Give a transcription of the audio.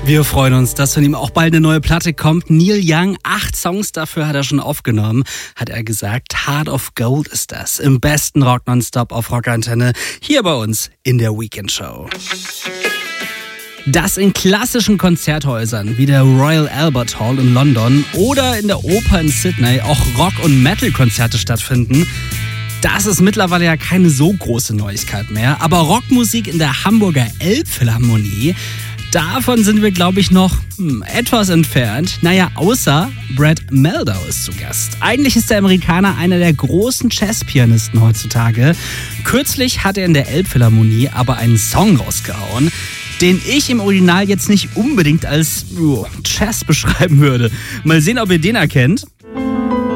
Wir freuen uns, dass von ihm auch bald eine neue Platte kommt. Neil Young, 8 Songs dafür hat er schon aufgenommen, hat er gesagt. Heart of Gold ist das. Im besten Rock Nonstop auf Rockantenne. Hier bei uns in der Weekend Show. Dass in klassischen Konzerthäusern wie der Royal Albert Hall in London oder in der Oper in Sydney auch Rock- und Metal-Konzerte stattfinden, das ist mittlerweile ja keine so große Neuigkeit mehr. Aber Rockmusik in der Hamburger Elbphilharmonie, davon sind wir, glaube ich, noch etwas entfernt. Naja, außer Brad Mehldau ist zu Gast. Eigentlich ist der Amerikaner einer der großen Jazzpianisten heutzutage. Kürzlich hat er in der Elbphilharmonie aber einen Song rausgehauen, den ich im Original jetzt nicht unbedingt als Jazz beschreiben würde. Mal sehen, ob ihr den erkennt.